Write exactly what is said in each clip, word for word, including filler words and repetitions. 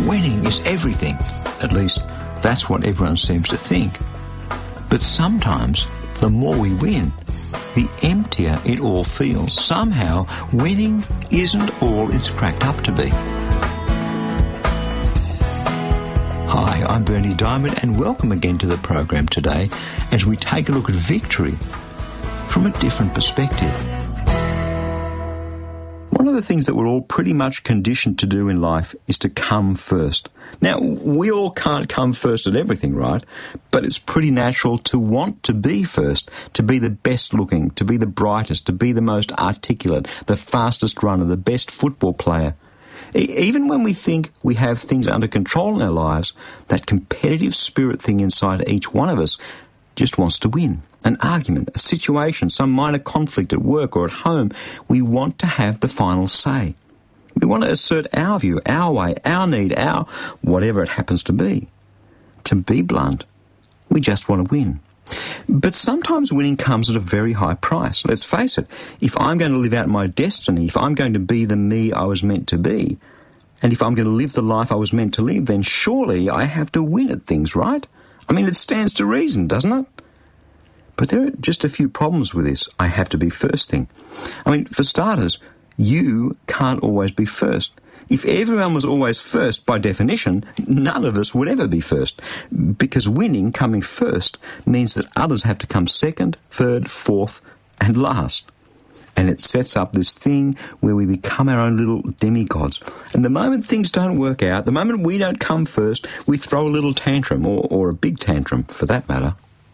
winning is everything. At least, that's what everyone seems to think. But sometimes, the more we win, the emptier it all feels. Somehow, winning isn't all it's cracked up to be. Hi, I'm Bernie Diamond, and welcome again to the program today as we take a look at victory from a different perspective. One of the things that we're all pretty much conditioned to do in life is to come first. Now, we all can't come first at everything, right? But it's pretty natural to want to be first, to be the best looking, to be the brightest, to be the most articulate, the fastest runner, the best football player. Even when we think we have things under control in our lives, that competitive spirit thing inside each one of us just wants to win. An argument, a situation, some minor conflict at work or at home, we want to have the final say. We want to assert our view, our way, our need, our whatever it happens to be. To be blunt, we just want to win. But sometimes winning comes at a very high price. Let's face it, if I'm going to live out my destiny, if I'm going to be the me I was meant to be, and if I'm going to live the life I was meant to live, then surely I have to win at things, right? I mean, it stands to reason, doesn't it? But there are just a few problems with this. I have to be first thing. I mean, for starters, you can't always be first. If everyone was always first, by definition, none of us would ever be first. Because winning, coming first, means that others have to come second, third, fourth, and last. And it sets up this thing where we become our own little demigods. And the moment things don't work out, the moment we don't come first, we throw a little tantrum, or, or a big tantrum, for that matter.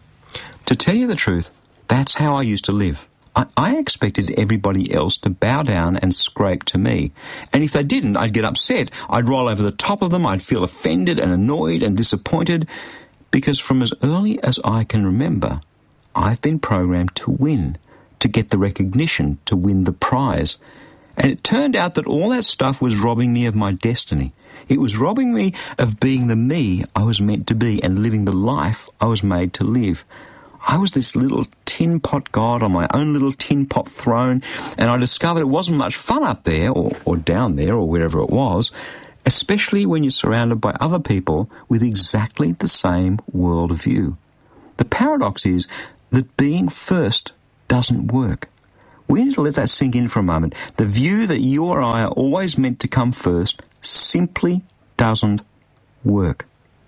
To tell you the truth, that's how I used to live. I, I expected everybody else to bow down and scrape to me. And if they didn't, I'd get upset. I'd roll over the top of them. I'd feel offended and annoyed and disappointed. Because from as early as I can remember, I've been programmed to win, to get the recognition, to win the prize. And it turned out that all that stuff was robbing me of my destiny. It was robbing me of being the me I was meant to be and living the life I was made to live. I was this little tin pot god on my own little tin pot throne, and I discovered it wasn't much fun up there, or, or down there, or wherever it was, especially when you're surrounded by other people with exactly the same worldview. The paradox is that being first doesn't work. We need to let that sink in for a moment. The view that you or I are always meant to come first simply doesn't work.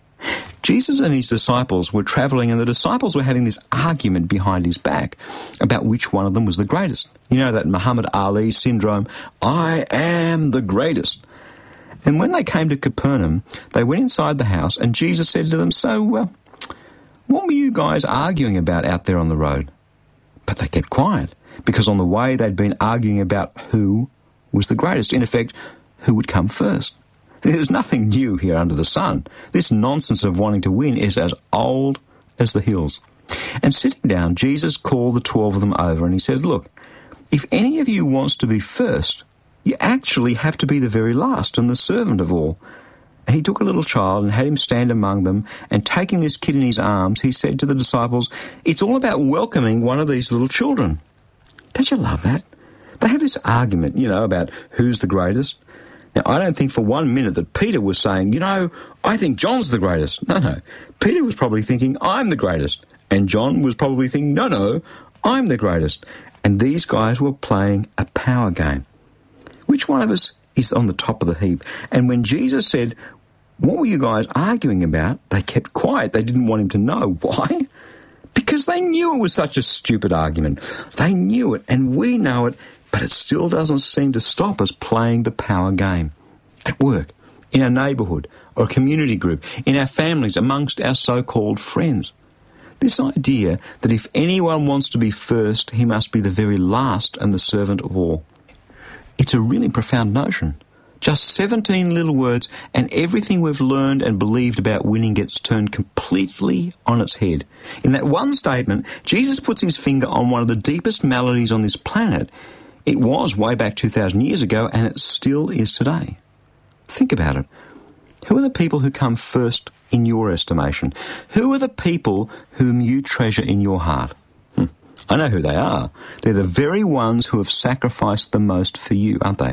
Jesus and his disciples were travelling, and the disciples were having this argument behind his back about which one of them was the greatest. You know, that Muhammad Ali syndrome, I am the greatest. And when they came to Capernaum, they went inside the house, and Jesus said to them, so, uh, what were you guys arguing about out there on the road? But they kept quiet, because on the way they'd been arguing about who was the greatest. In effect, who would come first. There's nothing new here under the sun. This nonsense of wanting to win is as old as the hills. And sitting down, Jesus called the twelve of them over and he said, look, if any of you wants to be first, you actually have to be the very last and the servant of all. And he took a little child and had him stand among them, and taking this kid in his arms, he said to the disciples, it's all about welcoming one of these little children. Don't you love that? They have this argument, you know, about who's the greatest. Now, I don't think for one minute that Peter was saying, you know, I think John's the greatest. No, no. Peter was probably thinking, I'm the greatest. And John was probably thinking, no, no, I'm the greatest. And these guys were playing a power game. Which one of us is on the top of the heap? And when Jesus said, what were you guys arguing about? They kept quiet. They didn't want him to know. Why? Because they knew it was such a stupid argument. They knew it, and we know it. But it still doesn't seem to stop us playing the power game. At work, in our neighbourhood, or a community group, in our families, amongst our so-called friends. This idea that if anyone wants to be first, he must be the very last and the servant of all. It's a really profound notion. Just seventeen little words, and everything we've learned and believed about winning gets turned completely on its head. In that one statement, Jesus puts his finger on one of the deepest maladies on this planet. It was way back two thousand years ago, and it still is today. Think about it. Who are the people who come first in your estimation? Who are the people whom you treasure in your heart? Hmm. I know who they are. They're the very ones who have sacrificed the most for you, aren't they?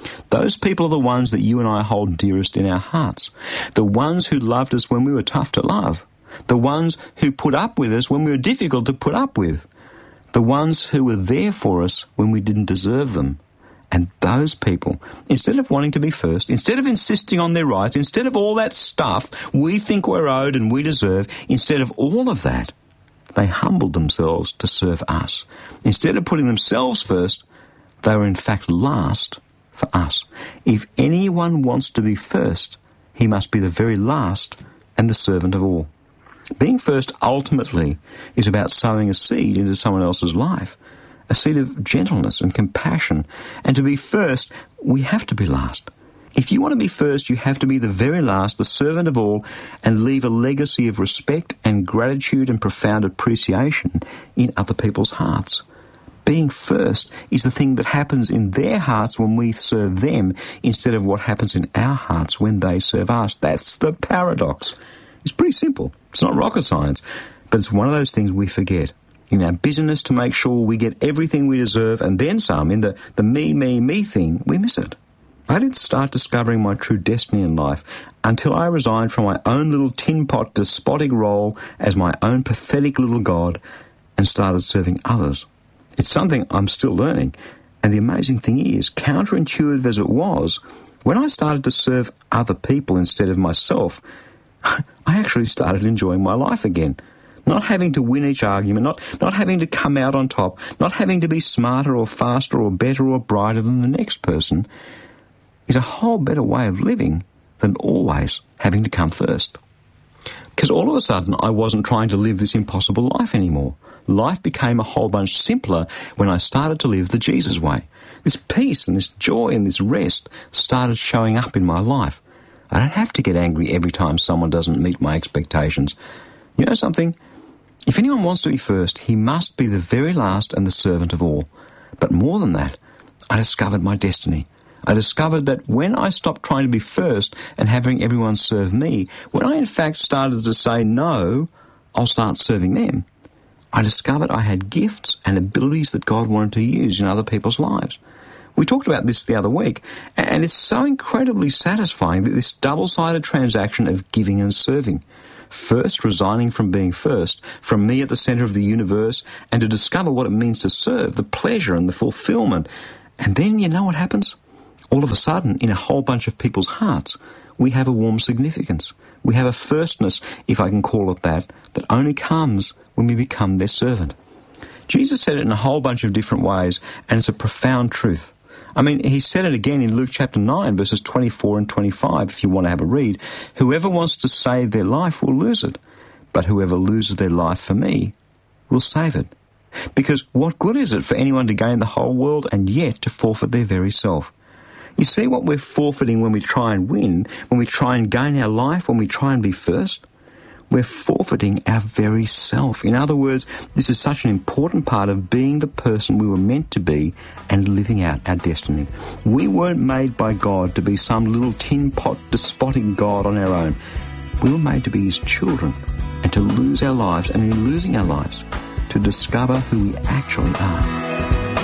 Those people are the ones that you and I hold dearest in our hearts. The ones who loved us when we were tough to love. The ones who put up with us when we were difficult to put up with. The ones who were there for us when we didn't deserve them. And those people, instead of wanting to be first, instead of insisting on their rights, instead of all that stuff we think we're owed and we deserve, instead of all of that, they humbled themselves to serve us. Instead of putting themselves first, they were in fact last for us. If anyone wants to be first, he must be the very last and the servant of all. Being first ultimately is about sowing a seed into someone else's life, a seed of gentleness and compassion. And to be first, we have to be last. If you want to be first, you have to be the very last, the servant of all, and leave a legacy of respect and gratitude and profound appreciation in other people's hearts. Being first is the thing that happens in their hearts when we serve them instead of what happens in our hearts when they serve us. That's the paradox. It's pretty simple. It's not rocket science, but it's one of those things we forget. In our busyness to make sure we get everything we deserve and then some, in the, the me, me, me thing, we miss it. I didn't start discovering my true destiny in life until I resigned from my own little tin pot despotic role as my own pathetic little God and started serving others. It's something I'm still learning, and the amazing thing is, counterintuitive as it was, when I started to serve other people instead of myself, I actually started enjoying my life again. Not having to win each argument, not, not having to come out on top, not having to be smarter or faster or better or brighter than the next person is a whole better way of living than always having to come first. Because all of a sudden I wasn't trying to live this impossible life anymore. Life became a whole bunch simpler when I started to live the Jesus way. This peace and this joy and this rest started showing up in my life. I don't have to get angry every time someone doesn't meet my expectations. You know something? If anyone wants to be first, he must be the very last and the servant of all. But more than that, I discovered my destiny. I discovered that when I stopped trying to be first and having everyone serve me, when I in fact started to say, no, I'll start serving them, I discovered I had gifts and abilities that God wanted to use in other people's lives. We talked about this the other week, and it's so incredibly satisfying that this double-sided transaction of giving and serving. First, resigning from being first, from me at the centre of the universe, and to discover what it means to serve, the pleasure and the fulfillment. And then, you know what happens? All of a sudden, in a whole bunch of people's hearts, we have a warm significance. We have a firstness, if I can call it that, that only comes when we become their servant. Jesus said it in a whole bunch of different ways, and it's a profound truth. I mean, he said it again in Luke chapter nine, verses twenty-four and twenty-five, if you want to have a read. Whoever wants to save their life will lose it, but whoever loses their life for me will save it. Because what good is it for anyone to gain the whole world and yet to forfeit their very self? You see what we're forfeiting when we try and win, when we try and gain our life, when we try and be first? We're forfeiting our very self. In other words, this is such an important part of being the person we were meant to be and living out our destiny. We weren't made by God to be some little tin pot despotic God on our own. We were made to be his children and to lose our lives, and in losing our lives, to discover who we actually are.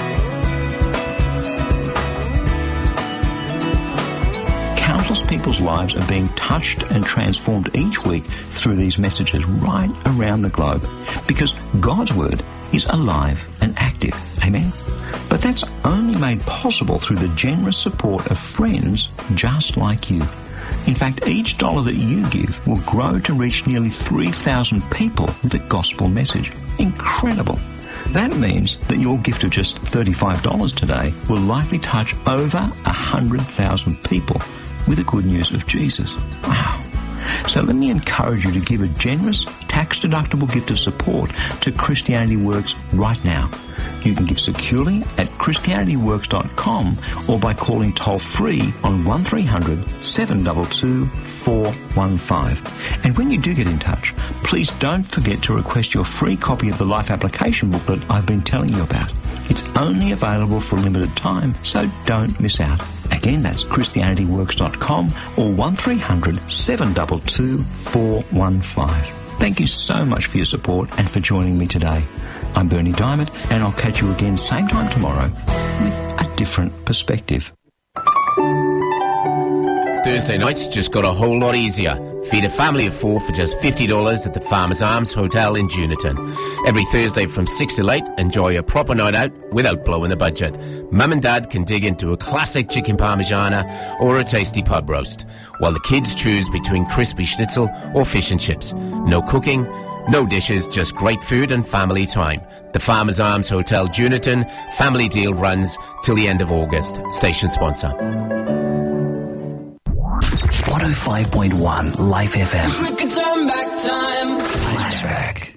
Countless people's lives are being touched and transformed each week through these messages right around the globe, because God's Word is alive and active. Amen? But that's only made possible through the generous support of friends just like you. In fact, each dollar that you give will grow to reach nearly three thousand people with the gospel message. Incredible. That means that your gift of just thirty-five dollars today will likely touch over one hundred thousand people with the good news of Jesus. Wow. So let me encourage you to give a generous, tax-deductible gift of support to Christianity Works right now. You can give securely at christianity works dot com or by calling toll-free on one three hundred, seven two two, four one five. And when you do get in touch, please don't forget to request your free copy of the Life Application Booklet I've been telling you about. It's only available for a limited time, so don't miss out. Again, that's christianity works dot com or one three hundred, seven two two, four one five. Thank you so much for your support and for joining me today. I'm Berni Dymet, and I'll catch you again same time tomorrow with a different perspective. Thursday nights just got a whole lot easier. Feed a family of four for just fifty dollars at the Farmers Arms Hotel in Juniton. Every Thursday from six till eight, enjoy a proper night out without blowing the budget. Mum and Dad can dig into a classic chicken parmigiana or a tasty pub roast, while the kids choose between crispy schnitzel or fish and chips. No cooking, no dishes, just great food and family time. The Farmers Arms Hotel Juniton. Family deal runs till the end of August. Station sponsor. one oh five point one Life F M. Wish we could turn back time. Flashback.